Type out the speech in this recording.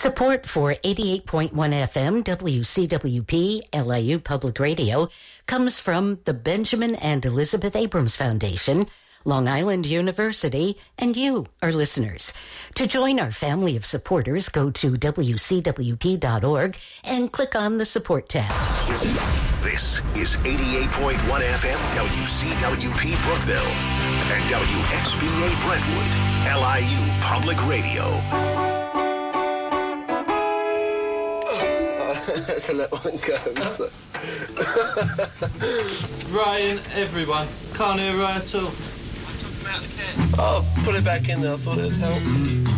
Support for 88.1 FM WCWP LIU Public Radio comes from the Benjamin and Elizabeth Abrams Foundation, Long Island University, and you, our listeners. To join our family of supporters, go to wcwp.org and click on the Support tab. This is 88.1 FM WCWP Brookville and WXVA Brentwood, LIU Public Radio. Let's let one go. So. Ryan, everyone. Can't hear Ray at all. Oh, put it back in there. I thought it would help.